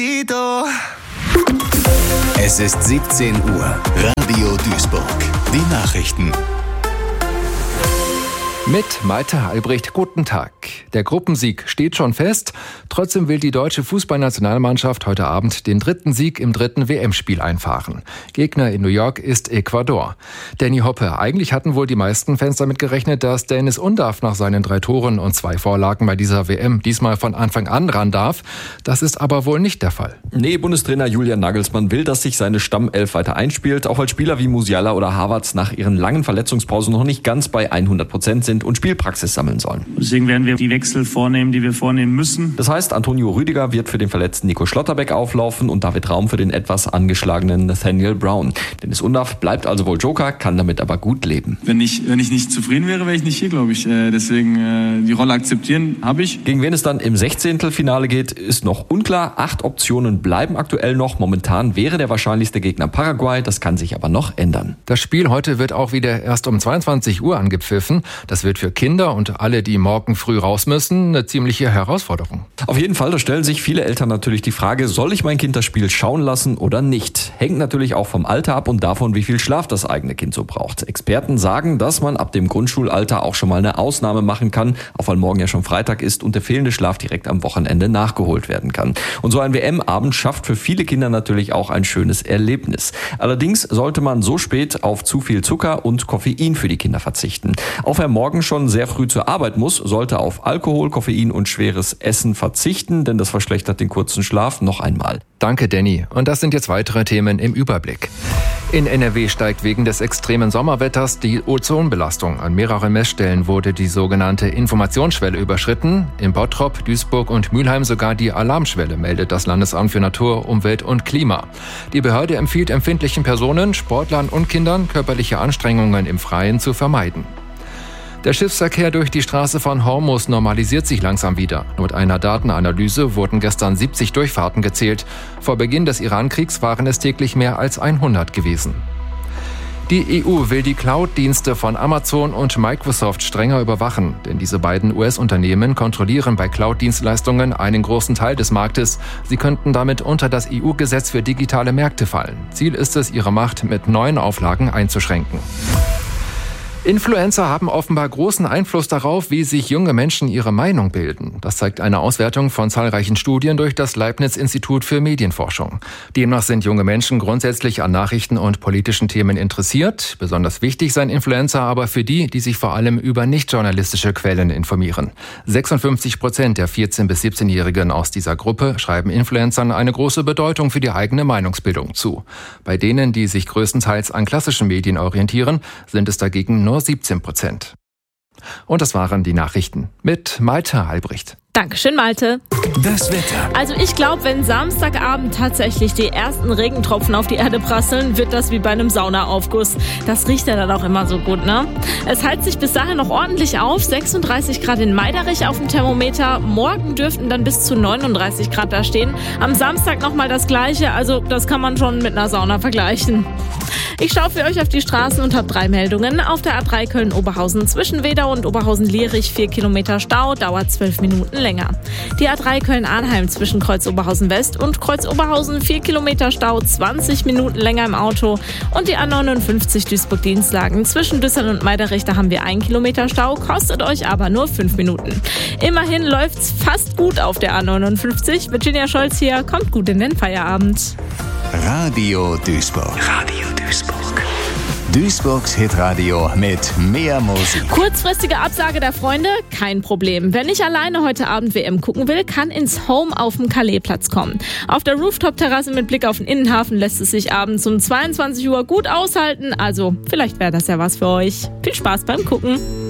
Es ist 17 Uhr. Radio Duisburg. Die Nachrichten. Mit Malte Albrecht, guten Tag. Der Gruppensieg steht schon fest. Trotzdem will die deutsche Fußballnationalmannschaft heute Abend den dritten Sieg im dritten WM-Spiel einfahren. Gegner in New York ist Ecuador. Danny Hoppe, eigentlich hatten wohl die meisten Fans damit gerechnet, dass Dennis Undav nach seinen 3 Toren und 2 Vorlagen bei dieser WM diesmal von Anfang an ran darf. Das ist aber wohl nicht der Fall. Nee, Bundestrainer Julian Nagelsmann will, dass sich seine Stammelf weiter einspielt, auch weil Spieler wie Musiala oder Havertz nach ihren langen Verletzungspausen noch nicht ganz bei 100% sind und Spielpraxis sammeln sollen. Deswegen werden wir die Wechsel vornehmen, die wir vornehmen müssen. Das heißt, Antonio Rüdiger wird für den verletzten Nico Schlotterbeck auflaufen und David Raum für den etwas angeschlagenen Nathaniel Brown. Dennis Undav bleibt also wohl Joker, kann damit aber gut leben. Wenn ich nicht zufrieden wäre, wäre ich nicht hier, glaube ich. Deswegen die Rolle akzeptieren habe ich. Gegen wen es dann im 16. Finale geht, ist noch unklar. 8 Optionen bleiben aktuell noch. Momentan wäre der wahrscheinlichste Gegner Paraguay. Das kann sich aber noch ändern. Das Spiel heute wird auch wieder erst um 22 Uhr angepfiffen. Das wird für Kinder und alle, die morgen früh raus müssen, eine ziemliche Herausforderung. Auf jeden Fall, da stellen sich viele Eltern natürlich die Frage, soll ich mein Kind das Spiel schauen lassen oder nicht? Hängt natürlich auch vom Alter ab und davon, wie viel Schlaf das eigene Kind so braucht. Experten sagen, dass man ab dem Grundschulalter auch schon mal eine Ausnahme machen kann, auch weil morgen ja schon Freitag ist und der fehlende Schlaf direkt am Wochenende nachgeholt werden kann. Und so ein WM-Abend schafft für viele Kinder natürlich auch ein schönes Erlebnis. Allerdings sollte man so spät auf zu viel Zucker und Koffein für die Kinder verzichten. Auch wer morgen schon sehr früh zur Arbeit muss, sollte auf Alkohol, Koffein und schweres Essen verzichten, denn das verschlechtert den kurzen Schlaf noch einmal. Danke, Danny. Und das sind jetzt weitere Themen im Überblick. In NRW steigt wegen des extremen Sommerwetters die Ozonbelastung. An mehreren Messstellen wurde die sogenannte Informationsschwelle überschritten. In Bottrop, Duisburg und Mülheim sogar die Alarmschwelle, meldet das Landesamt für Natur, Umwelt und Klima. Die Behörde empfiehlt empfindlichen Personen, Sportlern und Kindern, körperliche Anstrengungen im Freien zu vermeiden. Der Schiffsverkehr durch die Straße von Hormuz normalisiert sich langsam wieder. Laut einer Datenanalyse wurden gestern 70 Durchfahrten gezählt. Vor Beginn des Iran-Kriegs waren es täglich mehr als 100 gewesen. Die EU will die Cloud-Dienste von Amazon und Microsoft strenger überwachen, denn diese beiden US-Unternehmen kontrollieren bei Cloud-Dienstleistungen einen großen Teil des Marktes. Sie könnten damit unter das EU-Gesetz für digitale Märkte fallen. Ziel ist es, ihre Macht mit neuen Auflagen einzuschränken. Influencer haben offenbar großen Einfluss darauf, wie sich junge Menschen ihre Meinung bilden. Das zeigt eine Auswertung von zahlreichen Studien durch das Leibniz-Institut für Medienforschung. Demnach sind junge Menschen grundsätzlich an Nachrichten und politischen Themen interessiert. Besonders wichtig seien Influencer aber für die, die sich vor allem über nicht-journalistische Quellen informieren. 56% der 14- bis 17-Jährigen aus dieser Gruppe schreiben Influencern eine große Bedeutung für die eigene Meinungsbildung zu. Bei denen, die sich größtenteils an klassischen Medien orientieren, sind es dagegen nur 17%. Und das waren die Nachrichten mit Malte Albrecht. Dankeschön, Malte. Das Wetter. Also ich glaube, wenn Samstagabend tatsächlich die ersten Regentropfen auf die Erde prasseln, wird das wie bei einem Saunaaufguss. Das riecht ja dann auch immer so gut, ne? Es heizt sich bis dahin noch ordentlich auf. 36 Grad in Meiderich auf dem Thermometer. Morgen dürften dann bis zu 39 Grad da stehen. Am Samstag nochmal das Gleiche. Also das kann man schon mit einer Sauna vergleichen. Ich schaue für euch auf die Straßen und habe 3 Meldungen. Auf der A3 Köln-Oberhausen zwischen Wedau und Oberhausen-Lierich 4 Kilometer Stau, dauert 12 Minuten länger. Die A3 Köln-Arnheim zwischen Kreuz Oberhausen West und Kreuz Oberhausen 4 Kilometer Stau, 20 Minuten länger im Auto. Und die A59 Duisburg-Dienstlagen zwischen Düssel und Meiderich, da haben wir 1 Kilometer Stau, kostet euch aber nur 5 Minuten. Immerhin läuft's fast gut auf der A59. Virginia Scholz hier, kommt gut in den Feierabend. Radio Duisburg. Radio Duisburg. Duisburgs Hitradio mit mehr Musik. Kurzfristige Absage der Freunde? Kein Problem. Wer nicht alleine heute Abend WM gucken will, kann ins Home auf dem Calais-Platz kommen. Auf der Rooftop-Terrasse mit Blick auf den Innenhafen lässt es sich abends um 22 Uhr gut aushalten. Also, vielleicht wäre das ja was für euch. Viel Spaß beim Gucken.